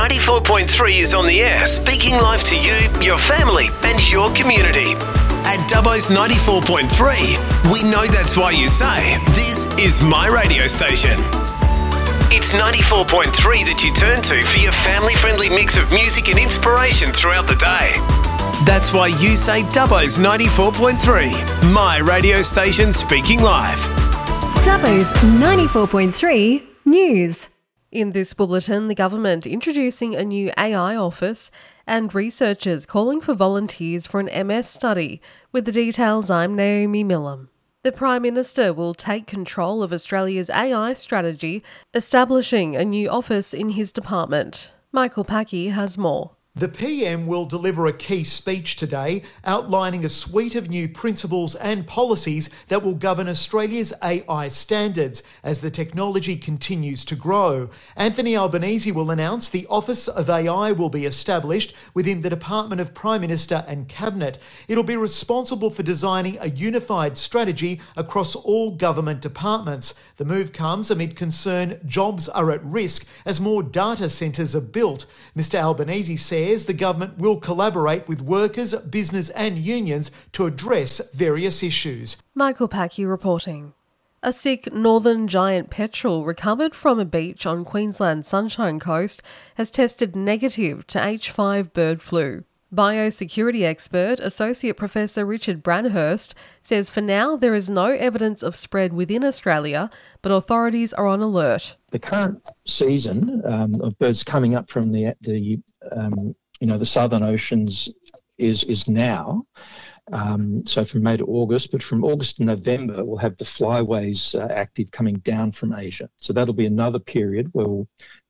94.3 is on the air, speaking live to you, your family and your community. At Dubbo's 94.3, we know that's why you say, this is my radio station. It's 94.3 that you turn to for your family-friendly mix of music and inspiration throughout the day. That's why you say Dubbo's 94.3, my radio station speaking live. Dubbo's 94.3 News. In this bulletin, the government introducing a new AI office and researchers calling for volunteers for an MS study. With the details, I'm Naomi Millam. The Prime Minister will take control of Australia's AI strategy, establishing a new office in his department. Michael Packy has more. The PM will deliver a key speech today outlining a suite of new principles and policies that will govern Australia's AI standards as the technology continues to grow. Anthony Albanese will announce the Office of AI will be established within the Department of Prime Minister and Cabinet. It'll be responsible for designing a unified strategy across all government departments. The move comes amid concern jobs are at risk as more data centres are built. Mr Albanese says the government will collaborate with workers, business and unions to address various issues. Michael Packy reporting. A sick northern giant petrel recovered from a beach on Queensland's Sunshine Coast has tested negative to H5 bird flu. Biosecurity expert Associate Professor Richard Branhurst says for now there is no evidence of spread within Australia, but authorities are on alert. The current season of birds coming up from the southern oceans is now. So from May to August, but from August to November, we'll have the flyways active coming down from Asia. So that'll be another period where we'll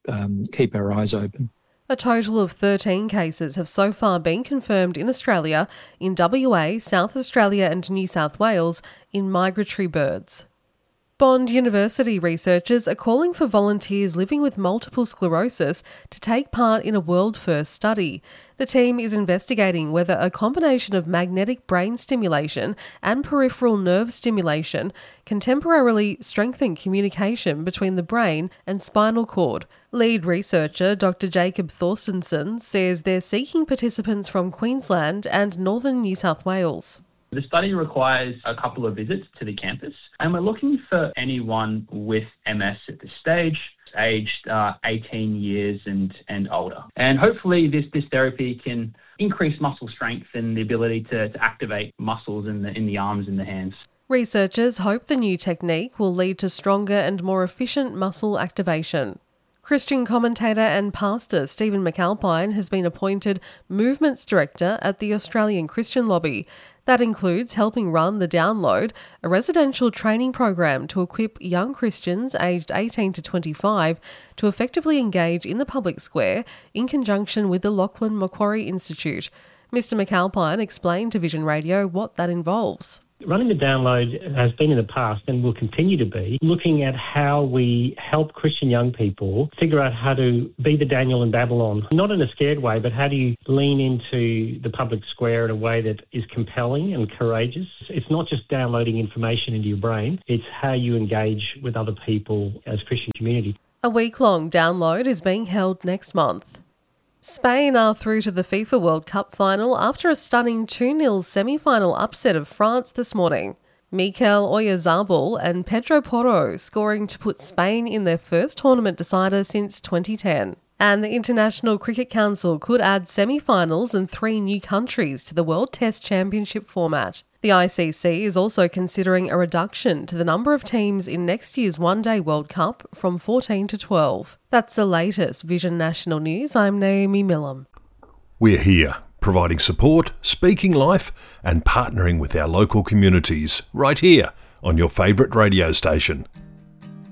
keep our eyes open. A total of 13 cases have so far been confirmed in Australia, in WA, South Australia and New South Wales, in migratory birds. Bond University researchers are calling for volunteers living with multiple sclerosis to take part in a world-first study. The team is investigating whether a combination of magnetic brain stimulation and peripheral nerve stimulation can temporarily strengthen communication between the brain and spinal cord. Lead researcher Dr. Jacob Thorstensen says they're seeking participants from Queensland and northern New South Wales. The study requires a couple of visits to the campus, and we're looking for anyone with MS at this stage, aged 18 years and older. And hopefully this therapy can increase muscle strength and the ability to activate muscles in the arms and the hands. Researchers hope the new technique will lead to stronger and more efficient muscle activation. Christian commentator and pastor Stephen McAlpine has been appointed Movements Director at the Australian Christian Lobby. That includes helping run the Download, a residential training program to equip young Christians aged 18 to 25 to effectively engage in the public square in conjunction with the Lachlan Macquarie Institute. Mr McAlpine explained to Vision Radio what that involves. Running the Download has been in the past and will continue to be looking at how we help Christian young people figure out how to be the Daniel in Babylon, not in a scared way, but how do you lean into the public square in a way that is compelling and courageous. It's not just downloading information into your brain, it's how you engage with other people as Christian community. A week-long Download is being held next month. Spain are through to the FIFA World Cup final after a stunning 2-0 semi-final upset of France this morning. Mikel Oyarzabal and Pedro Porro scoring to put Spain in their first tournament decider since 2010. And the International Cricket Council could add semi-finals and 3 new countries to the World Test Championship format. The ICC is also considering a reduction to the number of teams in next year's One-Day World Cup from 14 to 12. That's the latest Vision National News. I'm Naomi Millam. We're here, providing support, speaking life and partnering with our local communities right here on your favourite radio station.